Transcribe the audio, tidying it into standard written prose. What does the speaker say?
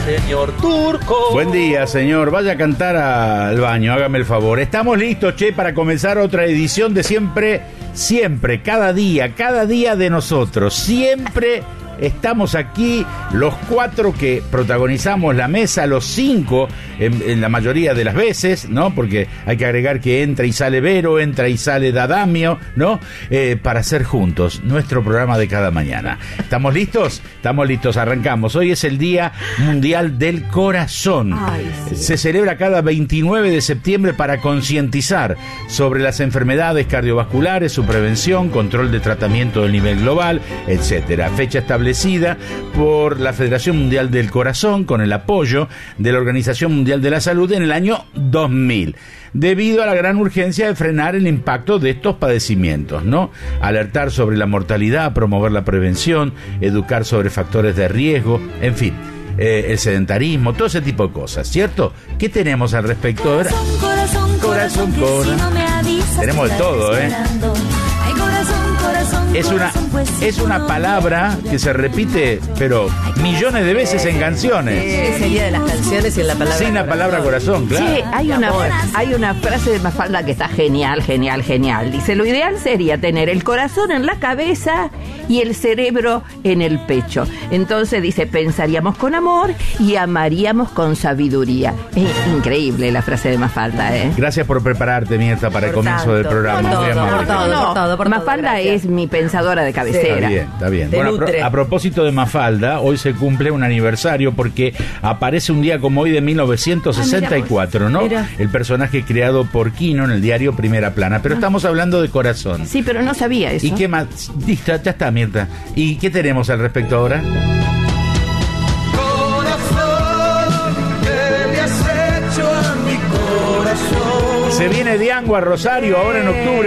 señor Turco. Buen día, señor. Vaya a cantar al baño, hágame el favor. Estamos listos, che, para comenzar otra edición de siempre, cada día de nosotros. Siempre estamos aquí, los 4 que protagonizamos la mesa, los 5 en la mayoría de las veces, ¿no? Porque hay que agregar que entra y sale Vero, entra y sale Dadamio, ¿no? Para hacer juntos nuestro programa de cada mañana. ¿Estamos listos? Estamos listos, arrancamos. Hoy es el Día Mundial del Corazón. Ay, sí. Se celebra cada 29 de septiembre para concientizar sobre las enfermedades cardiovasculares, su prevención, control de tratamiento del nivel global, etcétera. Fecha establecida por la Federación Mundial del Corazón con el apoyo de la Organización Mundial de la Salud en el año 2000, debido a la gran urgencia de frenar el impacto de estos padecimientos, ¿no? Alertar sobre la mortalidad, promover la prevención, educar sobre factores de riesgo, en fin, el sedentarismo, todo ese tipo de cosas, ¿cierto? ¿Qué tenemos al respecto? Corazón. Tenemos de todo, ¿eh? Es una palabra que se repite, pero millones de veces en canciones. ¿Qué sería de las canciones sin la palabra sin la palabra corazón, claro. Sí, hay una frase de Mafalda que está genial. Dice, lo ideal sería tener el corazón en la cabeza y el cerebro en el pecho. Entonces dice, pensaríamos con amor y amaríamos con sabiduría. Es increíble la frase de Mafalda, ¿eh? Gracias por prepararte, Mirta, para el comienzo del programa. Por todo, Mafalda es mi pensadora de cabecera. Está bien. Bueno, a propósito de Mafalda, hoy se cumple un aniversario porque aparece un día como hoy de 1964, ¿no? Mira. El personaje creado por Quino en el diario Primera Plana. Pero estamos hablando de corazón. Sí, pero no sabía eso. ¿Y qué más? Listo, ya está, Mirta. ¿Y qué tenemos al respecto ahora? Corazón, ¿qué le has hecho a mi corazón? Se viene Diango a Rosario ahora en octubre.